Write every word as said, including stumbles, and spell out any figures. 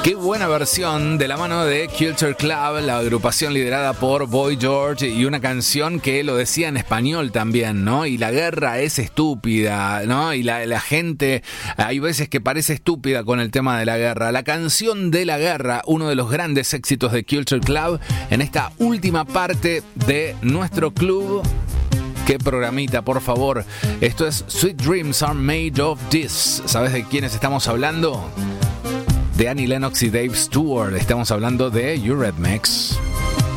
Qué buena versión de la mano de Culture Club, la agrupación liderada por Boy George, y una canción que lo decía en español también, ¿no? Y la guerra es estúpida, ¿no? Y la, la gente, hay veces que parece estúpida con el tema de la guerra. La canción de la guerra, uno de los grandes éxitos de Culture Club en esta última parte de nuestro club. Qué programita, por favor. Esto es Sweet Dreams Are Made of This. ¿Sabes de quiénes estamos hablando? De Annie Lennox y Dave Stewart. Estamos hablando de Eurythmics.